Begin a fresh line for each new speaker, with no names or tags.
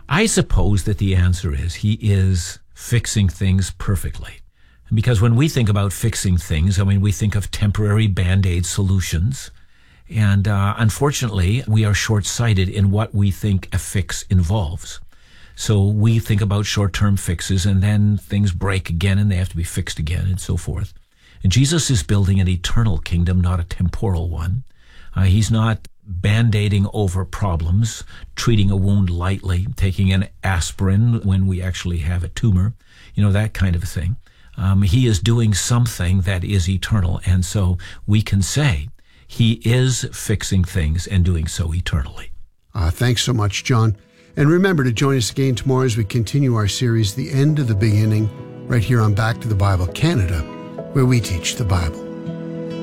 I suppose that the answer is he is fixing things perfectly. Because when we think about fixing things, we think of temporary Band-Aid solutions. And unfortunately, we are short-sighted in what we think a fix involves. So we think about short-term fixes, and then things break again, and they have to be fixed again, and so forth. And Jesus is building an eternal kingdom, not a temporal one. He's not Band-Aiding over problems, treating a wound lightly, taking an aspirin when we actually have a tumor, that kind of thing. He is doing something that is eternal, and so we can say he is fixing things and doing so eternally.
Thanks so much, John. And remember to join us again tomorrow as we continue our series, The End of the Beginning, right here on Back to the Bible Canada, where we teach the Bible.